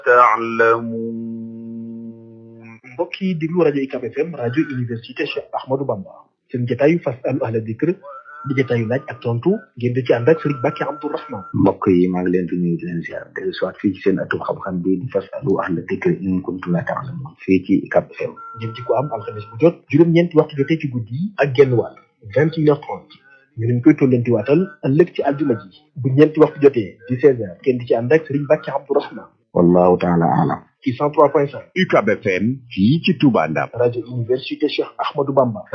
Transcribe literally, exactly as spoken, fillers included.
تعلمون. mbokk yi déglu rajo U C A B F M rajo université Cheikh Ahmadou Bamba seen jotaayu Fasalu ahla dikr di jotaayu laaj ak tontu ngeen di ci ànd ak Serigne Bakki Abdourahmane. mbokk yi maa ngi leen di nuyu di leen ziar dellu soit fii ci seen atum xam-xam bi di Fasalu ahla dikr in kuntum la ta'lamun fii ci U C A B F M. ngeen ci ko am alxames bu jot juróom-ñeenti waxtu jotee ci guddi yi ak genn wàll vingt et une heures trente ñu leen koy tollanti waatal ëllëg ci aljuma ji bu ñeenti waxtu jotee di seize heures ngeen di ci ànd ak Serigne Bakki Abdourahmane. wallahu taala alam. ci cent trois point cinq U C A B F M fii ci Touba Ndam. rajo université Cheikh Ahmadou Bamba.